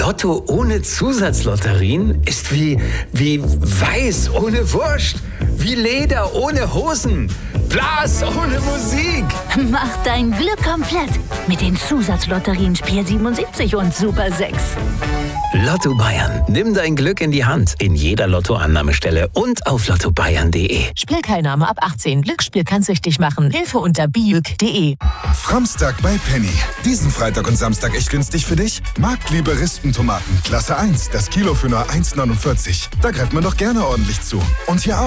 Lotto ohne Zusatzlotterien ist wie Weiß ohne Wurst, wie Leder ohne Hosen, Blas ohne Musik. Mach dein Glück komplett mit den Zusatzlotterien Spiel 77 und Super 6. Lotto Bayern. Nimm dein Glück in die Hand. In jeder Lottoannahmestelle und auf lottobayern.de. Spielteilnahme ab 18. Glücksspiel kann süchtig machen. Hilfe unter biüg.de. Framstag bei Penny. Diesen Freitag und Samstag echt günstig für dich? Marktliebe Rispentomaten. Klasse 1. Das Kilo für nur 1,49. Da greift man doch gerne ordentlich zu. Und hier auch.